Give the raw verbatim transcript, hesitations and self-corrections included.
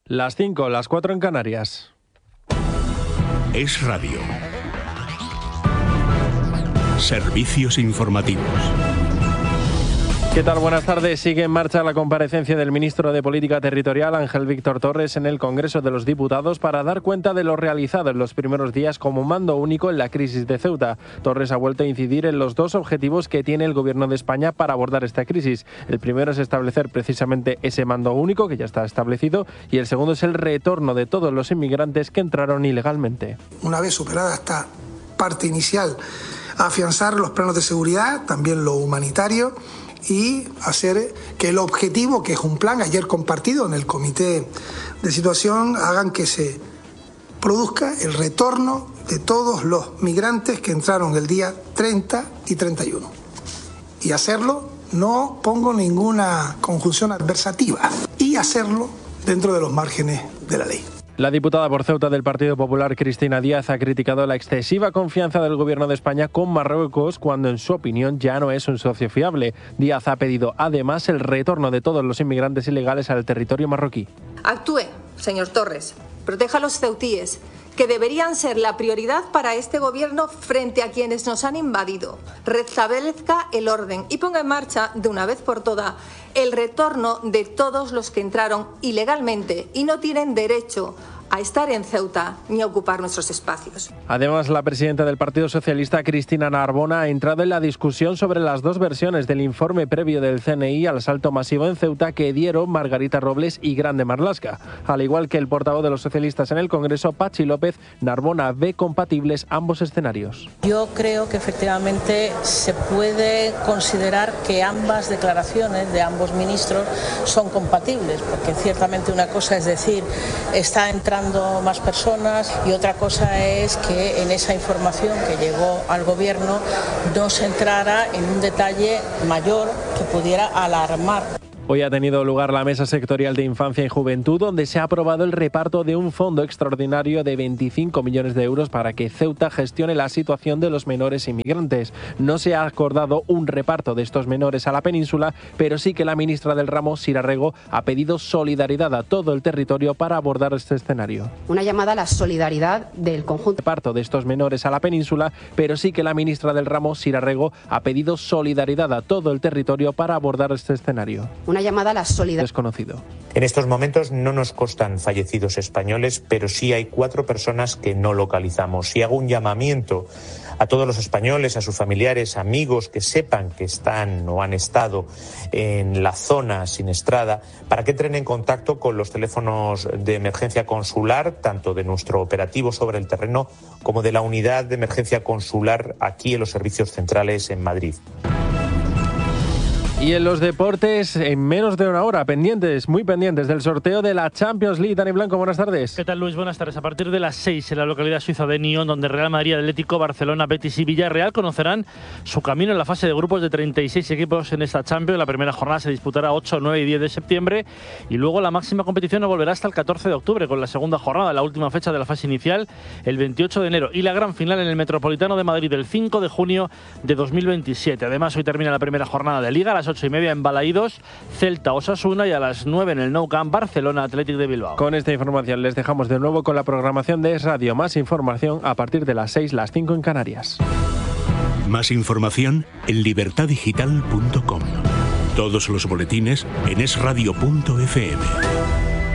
Las cinco, las cuatro en Canarias. Es Radio. Servicios informativos. ¿Qué tal? Buenas tardes. Sigue en marcha la comparecencia del ministro de Política Territorial, Ángel Víctor Torres, en el Congreso de los Diputados para dar cuenta de lo realizado en los primeros días como mando único en la crisis de Ceuta. Torres ha vuelto a incidir en los dos objetivos que tiene el Gobierno de España para abordar esta crisis. El primero es establecer precisamente ese mando único, que ya está establecido, y el segundo es el retorno de todos los inmigrantes que entraron ilegalmente. Una vez superada esta parte inicial, afianzar los planos de seguridad, también lo humanitario, y hacer que el objetivo, que es un plan ayer compartido en el comité de situación, hagan que se produzca el retorno de todos los migrantes que entraron el día treinta y treinta y uno. Y hacerlo, no pongo ninguna conjunción adversativa, y hacerlo dentro de los márgenes de la ley. La diputada por Ceuta del Partido Popular, Cristina Díaz, ha criticado la excesiva confianza del Gobierno de España con Marruecos cuando, en su opinión, ya no es un socio fiable. Díaz ha pedido, además, el retorno de todos los inmigrantes ilegales al territorio marroquí. Actúe, señor Torres. Proteja a los ceutíes, que deberían ser la prioridad para este Gobierno frente a quienes nos han invadido. Restablezca el orden y ponga en marcha, de una vez por todas, el retorno de todos los que entraron ilegalmente y no tienen derecho a estar en Ceuta ni a ocupar nuestros espacios. Además, la presidenta del Partido Socialista, Cristina Narbona, ha entrado en la discusión sobre las dos versiones del informe previo del C N I al asalto masivo en Ceuta que dieron Margarita Robles y Grande Marlaska. Al igual que el portavoz de los socialistas en el Congreso, Patxi López, Narbona ve compatibles ambos escenarios. Yo creo que efectivamente se puede considerar que ambas declaraciones de ambos ministros son compatibles, porque ciertamente una cosa es decir, está entrando más personas, y otra cosa es que en esa información que llegó al Gobierno no se entrara en un detalle mayor que pudiera alarmar. Hoy ha tenido lugar la Mesa Sectorial de Infancia y Juventud, donde se ha aprobado el reparto de un fondo extraordinario de veinticinco millones de euros para que Ceuta gestione la situación de los menores inmigrantes. No se ha acordado un reparto de estos menores a la península, pero sí que la ministra del ramo, Sira Rego, ha pedido solidaridad a todo el territorio para abordar este escenario. Una llamada a la solidaridad del conjunto. Reparto de estos menores a la península, pero sí que la ministra del ramo, Sira Rego, ha pedido solidaridad a todo el territorio para abordar este escenario. Una llamada a la solidaridad. Desconocido. En estos momentos no nos constan fallecidos españoles, pero sí hay cuatro personas que no localizamos. Y hago un llamamiento a todos los españoles, a sus familiares, amigos que sepan que están o han estado en la zona siniestrada, para que entren en contacto con los teléfonos de emergencia consular, tanto de nuestro operativo sobre el terreno como de la unidad de emergencia consular aquí en los servicios centrales en Madrid. Y en los deportes, en menos de una hora, pendientes, muy pendientes del sorteo de la Champions League. Dani Blanco, buenas tardes. ¿Qué tal, Luis? Buenas tardes. A partir de las seis, en la localidad suiza de Nyon, donde Real Madrid, Atlético, Barcelona, Betis y Villarreal conocerán su camino en la fase de grupos de treinta y seis equipos en esta Champions. La primera jornada se disputará ocho, nueve y diez de septiembre, y luego la máxima competición no volverá hasta el catorce de octubre, con la segunda jornada, la última fecha de la fase inicial, el veintiocho de enero, y la gran final en el Metropolitano de Madrid el cinco de junio de dos mil veintisiete. Además, hoy termina la primera jornada de Liga a las ocho y media en Balaídos, Celta Osasuna, y a las nueve en el Nou Camp, Barcelona Athletic de Bilbao. Con esta información les dejamos de nuevo con la programación de Es Radio. Más información a partir de las seis, las cinco en Canarias. Más información en libertad digital punto com. Todos los boletines en es radio punto efe eme.